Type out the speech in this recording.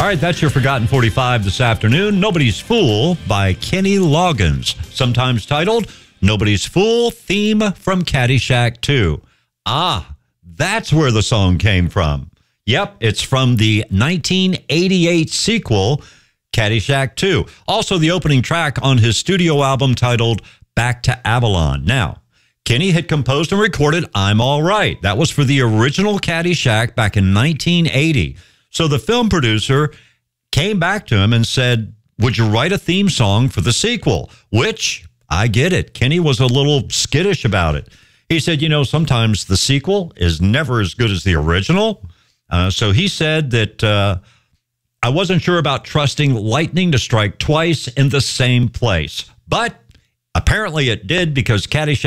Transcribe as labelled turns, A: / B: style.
A: right, that's your Forgotten 45 this afternoon. Nobody's Fool by Kenny Loggins, sometimes titled Nobody's Fool, theme from Caddyshack 2. Ah, that's where the song came from. Yep, it's from the 1988 sequel, Caddyshack 2. Also the opening track on his studio album titled Back to Avalon. Now, Kenny had composed and recorded I'm All Right. That was for the original Caddyshack back in 1980. So the film producer came back to him and said, would you write a theme song for the sequel? Which, I get it. Kenny was a little skittish about it. He said, you know, sometimes the sequel is never as good as the original. So he said that I wasn't sure about trusting lightning to strike twice in the same place. But apparently it did, because Caddyshack